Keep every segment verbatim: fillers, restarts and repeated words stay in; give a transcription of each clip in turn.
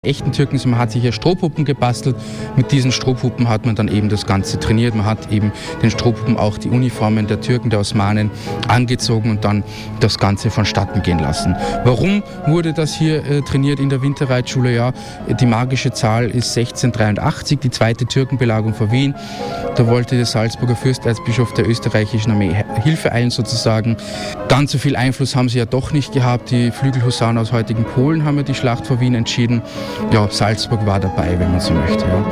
Echten Türken, man hat sich hier Strohpuppen gebastelt. Mit diesen Strohpuppen hat man dann eben das Ganze trainiert. Man hat eben den Strohpuppen auch die Uniformen der Türken, der Osmanen angezogen und dann das Ganze vonstatten gehen lassen. Warum wurde das hier äh, trainiert in der Winterreitschule? Ja, die magische Zahl ist sechzehnhundertdreiundachtzig, die zweite Türkenbelagerung vor Wien. Da wollte der Salzburger Fürsterzbischof der österreichischen Armee Hilfe eilen sozusagen. Ganz so viel Einfluss haben sie ja doch nicht gehabt. Die Flügelhusaren aus heutigen Polen haben ja die Schlacht vor Wien entschieden. Ja, Salzburg war dabei, wenn man so möchte. Ja.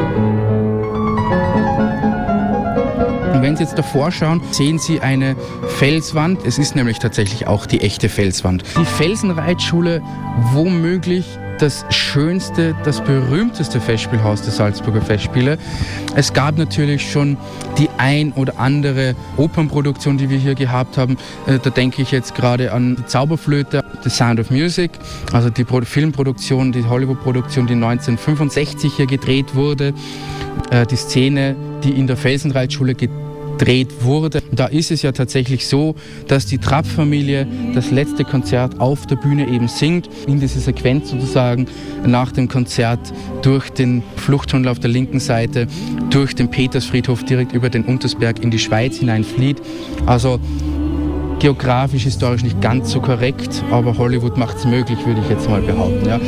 Und wenn Sie jetzt davor schauen, sehen Sie eine Felswand. Es ist nämlich tatsächlich auch die echte Felswand. Die Felsenreitschule, womöglich das schönste, das berühmteste Festspielhaus der Salzburger Festspiele. Es gab natürlich schon die ein oder andere Opernproduktion, die wir hier gehabt haben. Da denke ich jetzt gerade an die Zauberflöte, The Sound of Music, also die Filmproduktion, die Hollywood-Produktion, die neunzehnhundertfünfundsechzig hier gedreht wurde. Die Szene, die in der Felsenreitschule gedreht wurde. Da ist es ja tatsächlich so, dass die Trapp-Familie das letzte Konzert auf der Bühne eben singt. In dieser Sequenz sozusagen nach dem Konzert durch den Fluchttunnel auf der linken Seite, durch den Petersfriedhof direkt über den Untersberg in die Schweiz hineinflieht. Also geografisch, historisch nicht ganz so korrekt, aber Hollywood macht es möglich, würde ich jetzt mal behaupten. Ja.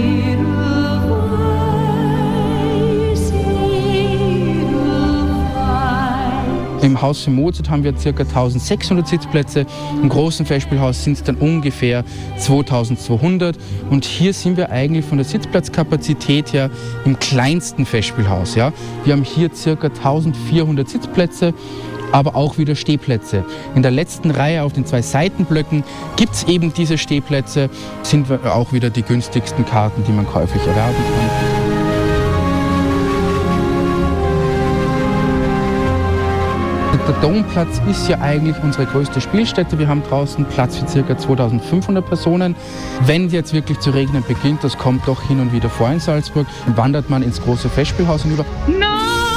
Im Haus für Mozart haben wir ca. eintausendsechshundert Sitzplätze, im großen Festspielhaus sind es dann ungefähr zweitausendzweihundert und hier sind wir eigentlich von der Sitzplatzkapazität her im kleinsten Festspielhaus. Ja. Wir haben hier ca. eintausendvierhundert Sitzplätze, aber auch wieder Stehplätze. In der letzten Reihe auf den zwei Seitenblöcken gibt es eben diese Stehplätze, sind auch wieder die günstigsten Karten, die man käuflich erwerben kann. Der Domplatz ist ja eigentlich unsere größte Spielstätte. Wir haben draußen Platz für ca. zweitausendfünfhundert Personen. Wenn jetzt wirklich zu regnen beginnt, das kommt doch hin und wieder vor in Salzburg, dann wandert man ins große Festspielhaus hinüber. No!